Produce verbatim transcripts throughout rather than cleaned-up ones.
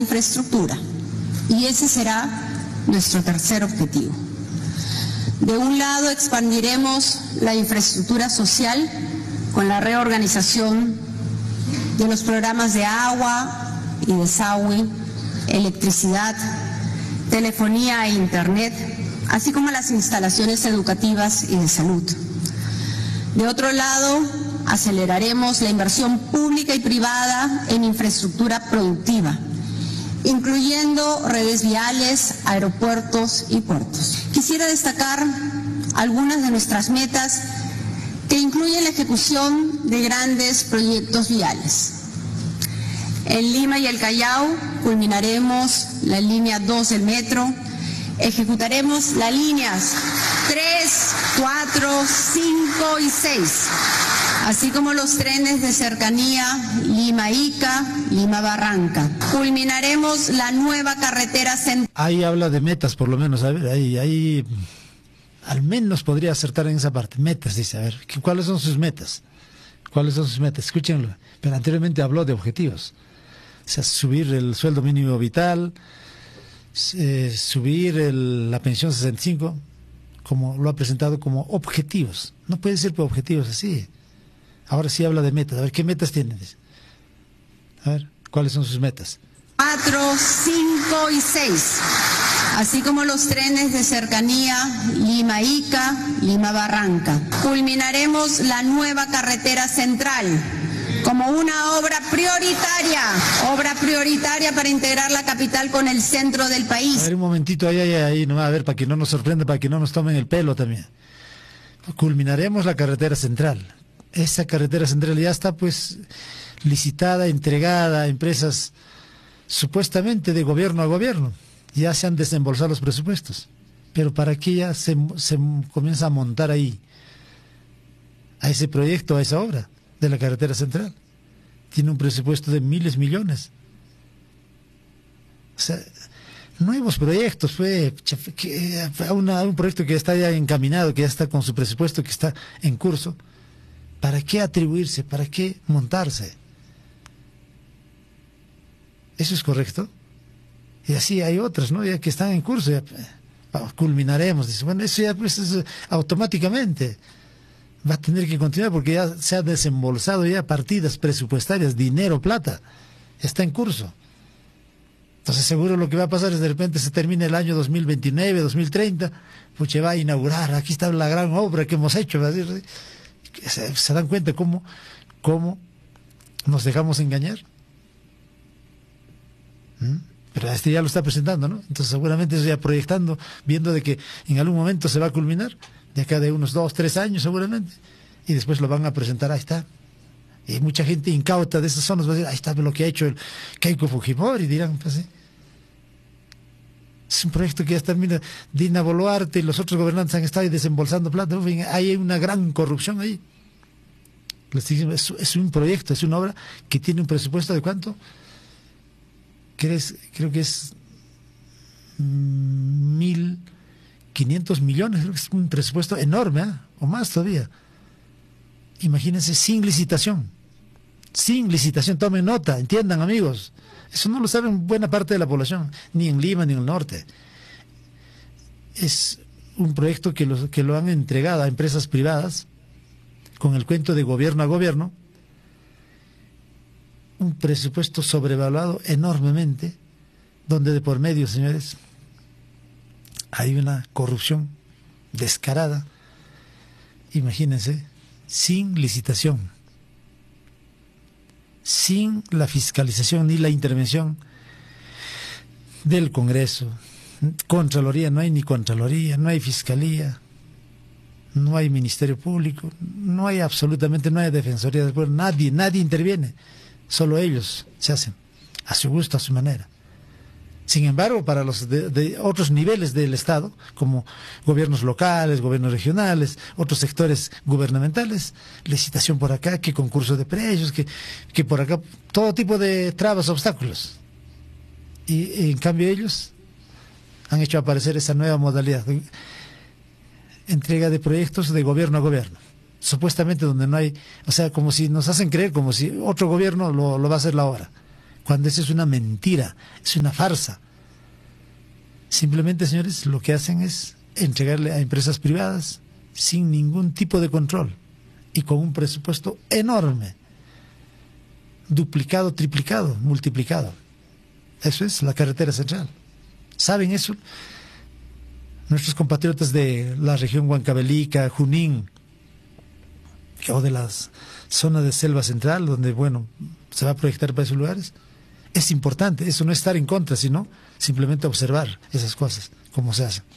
infraestructura, y ese será nuestro tercer objetivo. De un lado, expandiremos la infraestructura social con la reorganización de los programas de agua y desagüe, electricidad, telefonía e internet, así como las instalaciones educativas y de salud. De otro lado, aceleraremos la inversión pública y privada en infraestructura productiva, incluyendo redes viales, aeropuertos y puertos. Quisiera destacar algunas de nuestras metas que incluyen la ejecución de grandes proyectos viales. En Lima y el Callao culminaremos la línea dos del metro, ejecutaremos las líneas tres, cuatro, cinco y seis, así como los trenes de cercanía Lima-Ica, Lima-Barranca. Culminaremos la nueva carretera central. Ahí habla de metas, por lo menos, a ver, ahí, ahí al menos podría acertar en esa parte. Metas, dice, a ver, ¿cuáles son sus metas? ¿Cuáles son sus metas? Escúchenlo. Pero anteriormente habló de objetivos. O sea, subir el sueldo mínimo vital, eh, subir el, la pensión sesenta y cinco, como lo ha presentado como objetivos. No puede ser por objetivos así. Ahora sí habla de metas. A ver, ¿qué metas tienen? A ver, ¿cuáles son sus metas? cuatro, cinco y seis, así como los trenes de cercanía Lima-Ica, Lima-Barranca. Culminaremos la nueva carretera central como una obra prioritaria, obra prioritaria para integrar la capital con el centro del país. A ver, un momentito, ahí, ahí, ahí, nomás, a ver, para que no nos sorprenda, para que no nos tomen el pelo también. Culminaremos la carretera central. Esa carretera central ya está, pues, licitada, entregada a empresas supuestamente de gobierno a gobierno. Ya se han desembolsado los presupuestos. Pero ¿para qué ya se, se comienza a montar ahí, a ese proyecto, a esa obra de la carretera central? Tiene un presupuesto de miles, millones. O sea, nuevos proyectos, fue que, una, un proyecto que está ya encaminado, que ya está con su presupuesto, que está en curso. ¿Para qué atribuirse? ¿Para qué montarse? ¿Eso es correcto? Y así hay otras, ¿no? Ya que están en curso, ya culminaremos. Dice, bueno, eso ya pues, eso, automáticamente va a tener que continuar porque ya se ha desembolsado ya partidas presupuestarias, dinero, plata, está en curso. Entonces seguro lo que va a pasar es de repente se termina el año dos mil veintinueve, dos mil treinta, pues va a inaugurar, aquí está la gran obra que hemos hecho. ¿Se, se dan cuenta cómo, cómo nos dejamos engañar? ¿Mm? Pero este ya lo está presentando, ¿no? Entonces seguramente eso ya proyectando, viendo de que en algún momento se va a culminar, de acá de unos dos, tres años seguramente, y después lo van a presentar, ahí está. Y mucha gente incauta de esas zonas va a decir, ahí está lo que ha hecho el Keiko Fujimori, y dirán, pues sí. Es un proyecto que ya termina. Dina Boluarte y los otros gobernantes han estado ahí desembolsando plata. Hay una gran corrupción ahí. Es, es un proyecto, es una obra que tiene un presupuesto de ¿cuánto? ¿Crees? Creo que es mil quinientos millones, creo que es un presupuesto enorme, ¿eh? O más todavía. Imagínense, sin licitación. Sin licitación, tomen nota, entiendan, amigos. Eso no lo saben buena parte de la población, ni en Lima ni en el norte. Es un proyecto que lo, que lo han entregado a empresas privadas, con el cuento de gobierno a gobierno, un presupuesto sobrevaluado enormemente, donde de por medio, señores, hay una corrupción descarada. Imagínense, sin licitación, sin la fiscalización ni la intervención del Congreso, Contraloría, no hay ni Contraloría, no hay Fiscalía, no hay Ministerio Público, no hay absolutamente, no hay Defensoría del Pueblo, nadie, nadie interviene, solo ellos se hacen, a su gusto, a su manera. Sin embargo, para los de, de otros niveles del Estado, como gobiernos locales, gobiernos regionales, otros sectores gubernamentales, licitación por acá, que concurso de precios, que, que por acá, todo tipo de trabas, obstáculos. Y, y en cambio ellos han hecho aparecer esa nueva modalidad, de entrega de proyectos de gobierno a gobierno, supuestamente donde no hay, o sea, como si nos hacen creer, como si otro gobierno lo, lo va a hacer la obra, cuando eso es una mentira, es una farsa. Simplemente, señores, lo que hacen es entregarle a empresas privadas sin ningún tipo de control y con un presupuesto enorme, duplicado, triplicado, multiplicado. Eso es la carretera central. ¿Saben eso? Nuestros compatriotas de la región Huancavelica, Junín, o de la zona de selva central, donde, bueno, se va a proyectar para esos lugares. Es importante, eso no es estar en contra, sino simplemente observar esas cosas, cómo se hacen.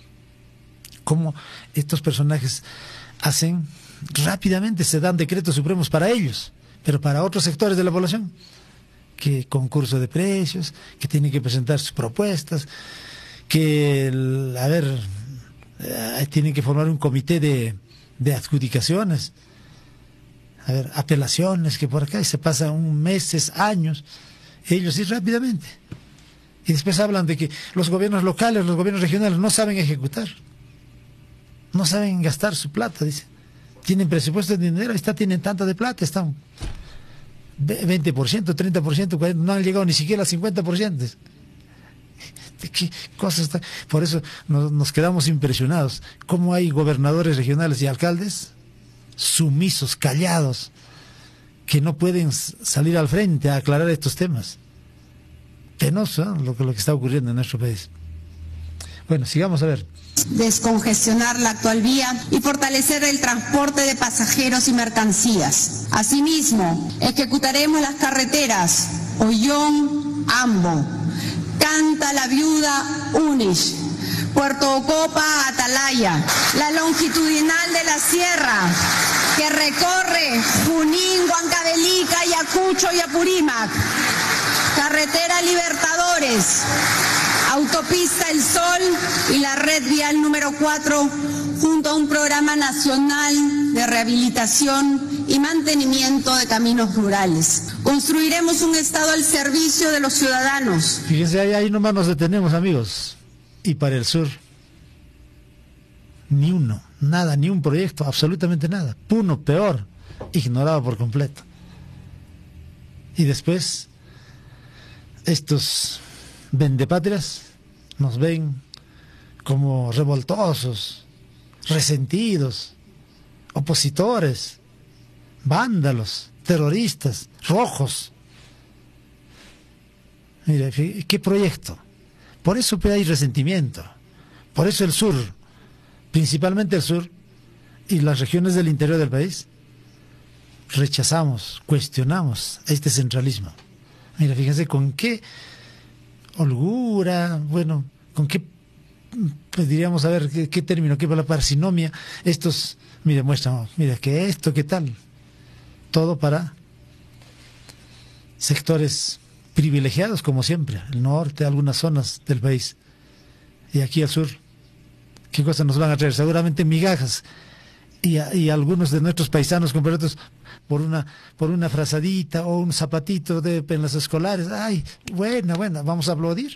Cómo estos personajes hacen rápidamente, se dan decretos supremos para ellos, pero para otros sectores de la población, que concurso de precios, que tienen que presentar sus propuestas, que, a ver, eh, tienen que formar un comité de, de adjudicaciones, a ver, apelaciones, que por acá, y se pasan meses, años, ellos sí rápidamente. Y después hablan de que los gobiernos locales, los gobiernos regionales no saben ejecutar, no saben gastar su plata, dice. Tienen presupuesto de dinero, está, tienen tanta de plata, están veinte por ciento, treinta por ciento, cuarenta por ciento, no han llegado ni siquiera al cincuenta por ciento. ¿Qué cosas está? Por eso nos, nos quedamos impresionados. ¿Cómo hay gobernadores regionales y alcaldes sumisos, callados, que no pueden salir al frente a aclarar estos temas? Penoso, ¿eh? lo, lo que está ocurriendo en nuestro país. Bueno, sigamos a ver. Descongestionar la actual vía y fortalecer el transporte de pasajeros y mercancías. Asimismo, ejecutaremos las carreteras Ollón-Ambo, Canta la Viuda Unish, Puerto Ocopa Atalaya, la longitudinal de la sierra que recorre Junín, Huancavelica, Ayacucho y Apurímac, carretera Libertadores, autopista El Sol y la red vial número cuatro, junto a un programa nacional de rehabilitación y mantenimiento de caminos rurales. Construiremos un Estado al servicio de los ciudadanos. Fíjense, ahí, ahí nomás nos detenemos, amigos. Y para el sur, ni uno, nada, ni un proyecto, absolutamente nada. Puno, peor, ignorado por completo. Y después, estos vendepatrias nos ven como revoltosos, resentidos, opositores, vándalos, terroristas, rojos. Mira, ¿qué proyecto? Por eso hay resentimiento. Por eso el sur, principalmente el sur y las regiones del interior del país, rechazamos, cuestionamos este centralismo. Mira, fíjense con qué holgura, bueno, con qué, pues diríamos, a ver, qué, qué término, qué palabra, parsinomia, estos, mire, muestran, mira, que esto, qué tal, todo para sectores privilegiados, como siempre, el norte, algunas zonas del país, y aquí al sur, ¿qué cosas nos van a traer? Seguramente migajas, y, a, y algunos de nuestros paisanos completos por una por una frazadita o un zapatito de en las escolares. Ay, buena, buena, vamos a aplaudir.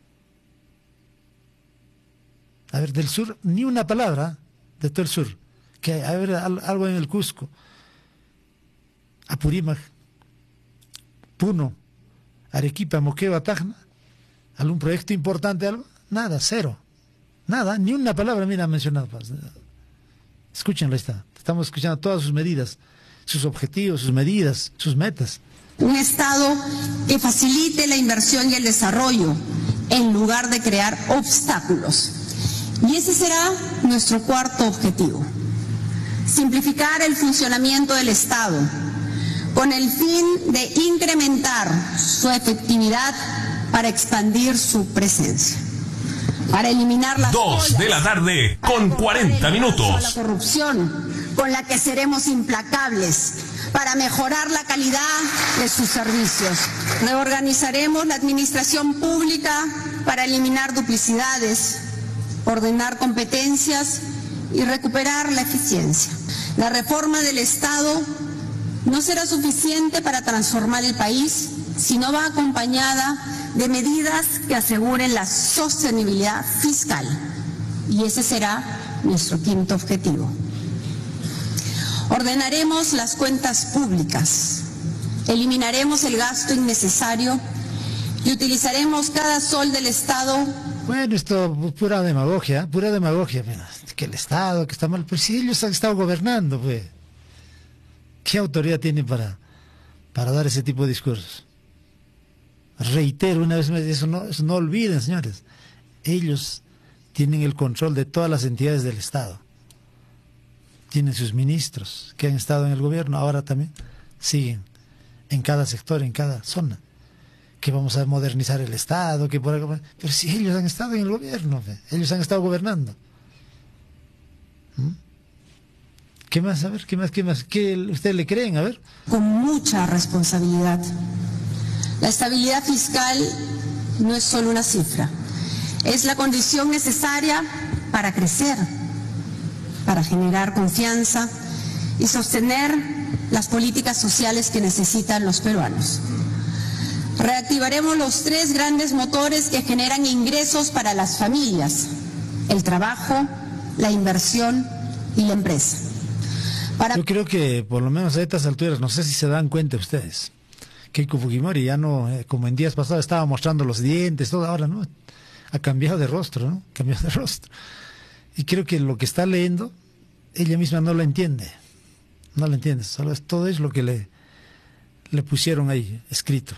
A ver, del sur, ni una palabra de todo el sur. Que a ver, algo en el Cusco, Apurímac, Puno, Arequipa, Moquegua, Tacna, algún proyecto importante, algo, nada, cero, nada, ni una palabra, mira, mencionado. Escúchenlo, ahí está, estamos escuchando todas sus medidas, sus objetivos, sus medidas, sus metas. Un Estado que facilite la inversión y el desarrollo en lugar de crear obstáculos. Y ese será nuestro cuarto objetivo. Simplificar el funcionamiento del Estado con el fin de incrementar su efectividad para expandir su presencia. Para eliminar las Dos de la tarde con cuarenta minutos. La corrupción con la que seremos implacables para mejorar la calidad de sus servicios. Reorganizaremos la administración pública para eliminar duplicidades, ordenar competencias y recuperar la eficiencia. La reforma del Estado no será suficiente para transformar el país si no va acompañada de medidas que aseguren la sostenibilidad fiscal. Y ese será nuestro quinto objetivo. Ordenaremos las cuentas públicas Eliminaremos el gasto innecesario y utilizaremos cada sol del Estado. Bueno, esto pura demagogia, pura demagogia. Que el Estado, que está mal, pues si ellos han estado gobernando, pues. ¿Qué autoridad tienen para, para dar ese tipo de discursos? Reitero una vez más, eso no, eso no olviden, señores. Ellos tienen el control de todas las entidades del Estado. Tienen sus ministros que han estado en el gobierno, ahora también siguen en cada sector, en cada zona. Que vamos a modernizar el Estado, que por algo... Pero si ellos han estado en el gobierno, fe, ellos han estado gobernando. ¿Mm? ¿Qué más? A ver, ¿qué más? ¿Qué más? ¿Qué ustedes le creen? A ver. Con mucha responsabilidad. La estabilidad fiscal no es solo una cifra, es la condición necesaria para crecer, para generar confianza y sostener las políticas sociales que necesitan los peruanos. Reactivaremos los tres grandes motores que generan ingresos para las familias: el trabajo, la inversión y la empresa. Para... Yo creo que por lo menos a estas alturas, no sé si se dan cuenta ustedes, Keiko Fujimori ya no, eh, como en días pasados estaba mostrando los dientes, todo, ahora no, ha cambiado de rostro, ¿no? Cambiado de rostro. Y creo que lo que está leyendo, ella misma no lo entiende, no lo entiende, solo es, todo es lo que le, le pusieron ahí, escrito.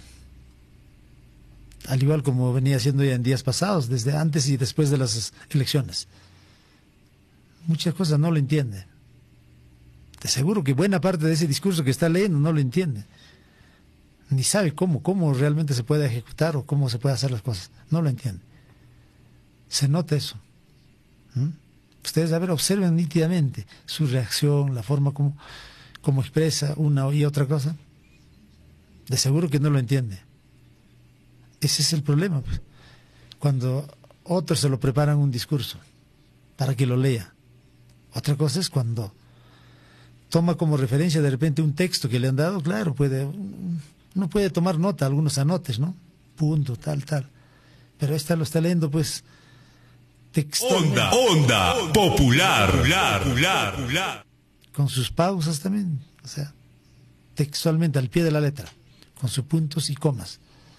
Al igual como venía haciendo ya en días pasados, desde antes y después de las elecciones. Muchas cosas no lo entiende. Te aseguro que buena parte de ese discurso que está leyendo no lo entiende. Ni sabe cómo, cómo realmente se puede ejecutar o cómo se puede hacer las cosas. No lo entiende. Se nota eso. ¿Mm? Ustedes, a ver, observen nítidamente su reacción, la forma como, como expresa una y otra cosa. De seguro que no lo entiende. Ese es el problema, pues. Cuando otros se lo preparan un discurso para que lo lea. Otra cosa es cuando toma como referencia de repente un texto que le han dado, claro, puede, uno puede tomar nota, algunos anotes, ¿no? Punto, tal, tal. Pero esta lo está leyendo, pues, textualmente. Onda, onda, popular, popular, popular, popular. Con sus pausas también, o sea, textualmente, al pie de la letra, con sus puntos y comas.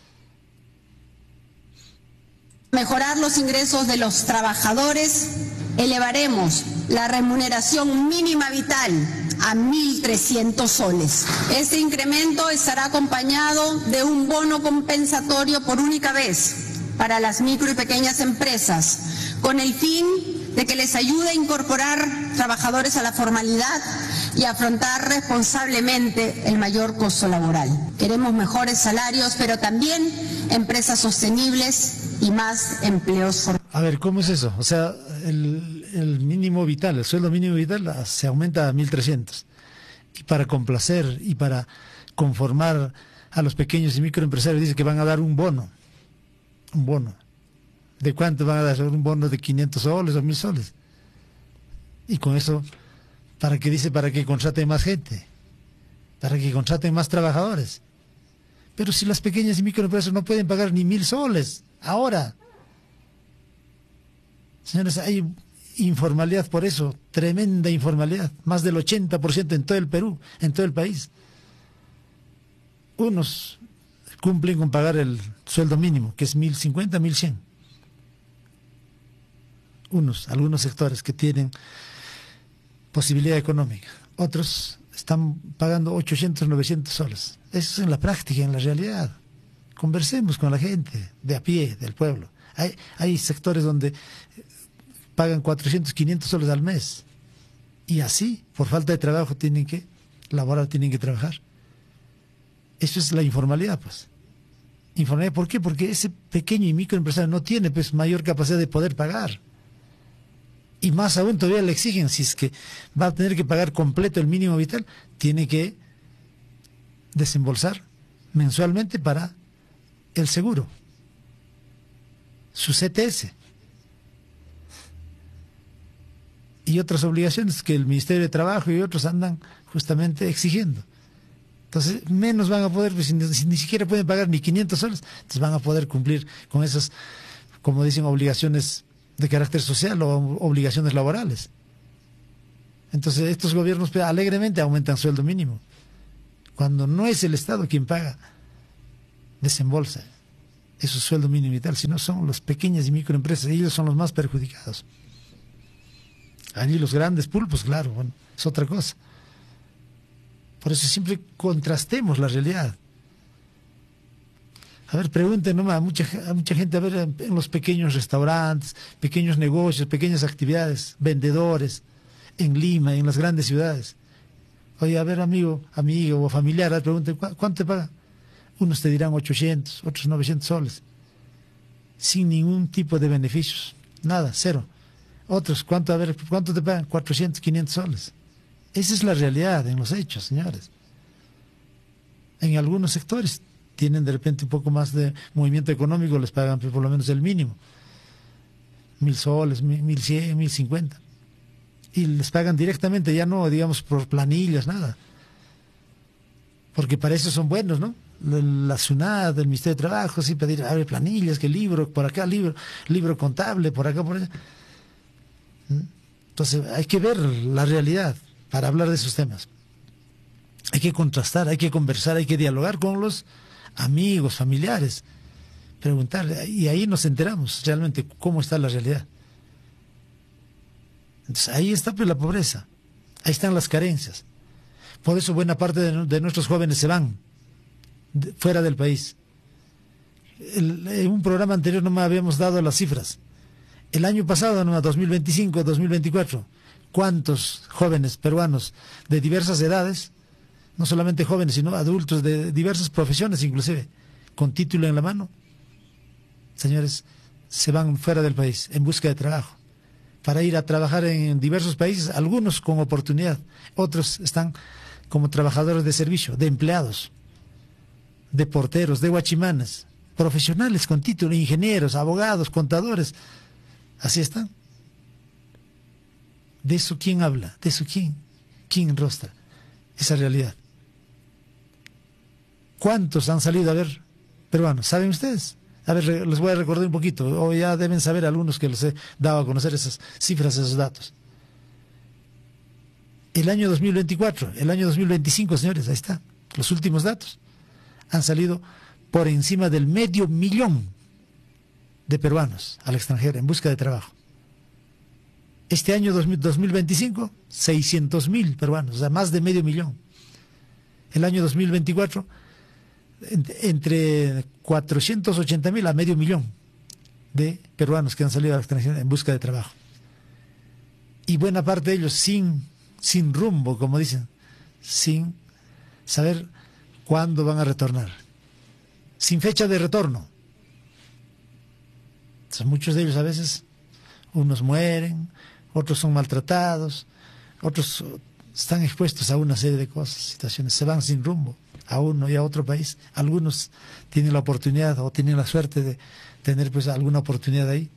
Mejorar los ingresos de los trabajadores, elevaremos la remuneración mínima vital a mil trescientos soles. Este incremento estará acompañado de un bono compensatorio por única vez para las micro y pequeñas empresas, con el fin de que les ayude a incorporar trabajadores a la formalidad y afrontar responsablemente el mayor costo laboral. Queremos mejores salarios, pero también empresas sostenibles y más empleos formales. A ver, ¿cómo es eso? O sea, el, el mínimo vital, el sueldo mínimo vital se aumenta a mil trescientos. Y para complacer y para conformar a los pequeños y microempresarios dice que van a dar un bono. Un bono. ¿De cuánto van a dar? Un bono de quinientos soles o mil soles. Y con eso, ¿para qué dice? Para que contraten más gente. Para que contraten más trabajadores. Pero si las pequeñas y microempresas no pueden pagar ni mil soles, ahora. Señores, hay informalidad por eso, tremenda informalidad, más del ochenta por ciento en todo el Perú, en todo el país. Unos cumplen con pagar el sueldo mínimo, que es mil cincuenta, mil cien. Unos, algunos sectores que tienen posibilidad económica. Otros están pagando ochocientos, novecientos soles. Eso es en la práctica, en la realidad. Conversemos con la gente de a pie, del pueblo. Hay, hay sectores donde pagan cuatrocientos, quinientos soles al mes. Y así, por falta de trabajo, tienen que laborar, tienen que trabajar. Eso es la informalidad, pues. Informalidad, ¿por qué? Porque ese pequeño y microempresario no tiene, pues, mayor capacidad de poder pagar. Y más aún todavía le exigen, si es que va a tener que pagar completo el mínimo vital, tiene que desembolsar mensualmente para el seguro, su C T S y otras obligaciones que el Ministerio de Trabajo y otros andan justamente exigiendo. Entonces menos van a poder, pues, si ni, si ni siquiera pueden pagar ni quinientos soles, entonces van a poder cumplir con esas, como dicen, obligaciones de carácter social o obligaciones laborales. Entonces estos gobiernos, pues, alegremente aumentan sueldo mínimo, cuando no es el Estado quien paga, desembolsa esos sueldos mínimo y tal, sino son las pequeñas y microempresas, y ellos son los más perjudicados. Allí los grandes pulpos, claro, bueno, es otra cosa. Por eso siempre contrastemos la realidad. A ver, pregunten nomás a mucha, a mucha gente, a ver, en los pequeños restaurantes, pequeños negocios, pequeñas actividades, vendedores, en Lima, en las grandes ciudades. Oye, a ver, amigo, amigo o familiar, a ver, pregunten, ¿cuánto te paga? Unos te dirán ochocientos, otros novecientos soles, sin ningún tipo de beneficios, nada, cero. Otros, ¿cuánto, a ver, cuánto te pagan? cuatrocientos, quinientos soles. Esa es la realidad en los hechos, señores. En algunos sectores tienen de repente un poco más de movimiento económico, les pagan por lo menos el mínimo, mil soles, mil cien, mil cincuenta, y les pagan directamente, ya no, digamos, por planillas, nada, porque para eso son buenos, ¿no? La SUNAT, el Ministerio de Trabajo, sí, pedir, a ver, planillas, que libro, por acá libro, libro contable, por acá, por allá. Entonces hay que ver la realidad para hablar de esos temas. Hay que contrastar, hay que conversar, hay que dialogar con los amigos, familiares, preguntarle, y ahí nos enteramos realmente cómo está la realidad. Entonces ahí está pues la pobreza, ahí están las carencias. Por eso buena parte de, de nuestros jóvenes se van de, fuera del país. El, en un programa anterior no me habíamos dado las cifras. El año pasado, no, dos mil veinticinco, dos mil veinticuatro, ¿cuántos jóvenes peruanos de diversas edades, no solamente jóvenes, sino adultos de diversas profesiones inclusive, con título en la mano, señores, se van fuera del país en busca de trabajo, para ir a trabajar en diversos países, algunos con oportunidad, otros están como trabajadores de servicio, de empleados, de porteros, de guachimanes, profesionales con título, ingenieros, abogados, contadores, así están. ¿De eso quién habla? ¿De eso quién? ¿Quién enrostra esa realidad? ¿Cuántos han salido a ver peruanos? ¿Saben ustedes? A ver, les voy a recordar un poquito, o ya deben saber algunos que les he dado a conocer esas cifras, esos datos. El año dos mil veinticuatro, el año dos mil veinticinco, señores, ahí está, los últimos datos. Han salido por encima del medio millón de peruanos al extranjero en busca de trabajo. Este año dos mil veinticinco, seiscientos mil peruanos, o sea, más de medio millón. El año dos mil veinticuatro, entre cuatrocientos ochenta mil a medio millón de peruanos que han salido al extranjero en busca de trabajo. Y buena parte de ellos sin, sin rumbo, como dicen, sin saber cuándo van a retornar, sin fecha de retorno. Entonces, muchos de ellos a veces, unos mueren, otros son maltratados, otros están expuestos a una serie de cosas, situaciones, se van sin rumbo a uno y a otro país. Algunos tienen la oportunidad o tienen la suerte de tener pues alguna oportunidad ahí.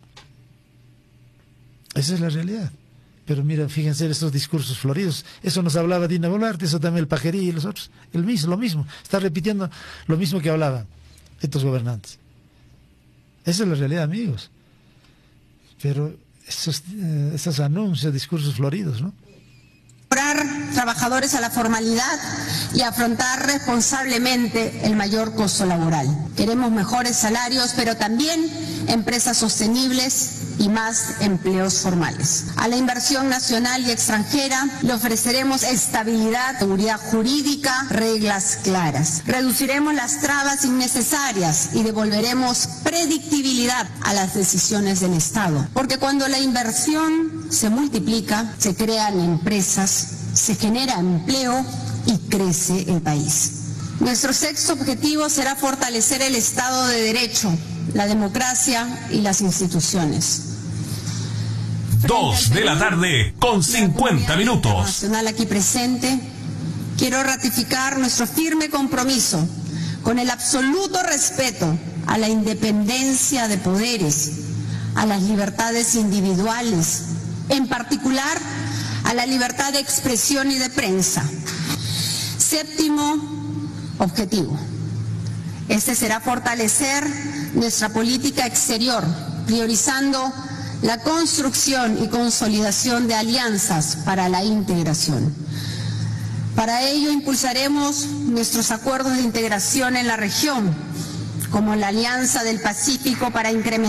Esa es la realidad. Pero mira, fíjense estos discursos floridos. Eso nos hablaba Dina Boluarte, eso también el Pajerí y los otros. El mismo, lo mismo. Está repitiendo lo mismo que hablaban estos gobernantes. Esa es la realidad, amigos. Pero esos, eh, esos anuncios, discursos floridos, ¿no? Trabajadores a la formalidad y afrontar responsablemente el mayor costo laboral. Queremos mejores salarios, pero también empresas sostenibles y más empleos formales. A la inversión nacional y extranjera le ofreceremos estabilidad, seguridad jurídica, reglas claras. Reduciremos las trabas innecesarias y devolveremos predictibilidad a las decisiones del Estado. Porque cuando la inversión se multiplica, se crean empresas, se genera empleo y crece el país. Nuestro sexto objetivo será fortalecer el Estado de Derecho, la democracia y las instituciones. Dos de la tarde con cincuenta minutos. Nacional aquí presente, quiero ratificar nuestro firme compromiso con el absoluto respeto a la independencia de poderes, a las libertades individuales, en particular a la libertad de expresión y de prensa. Séptimo objetivo. Este será fortalecer nuestra política exterior, priorizando la construcción y consolidación de alianzas para la integración. Para ello impulsaremos nuestros acuerdos de integración en la región, como la Alianza del Pacífico para incrementar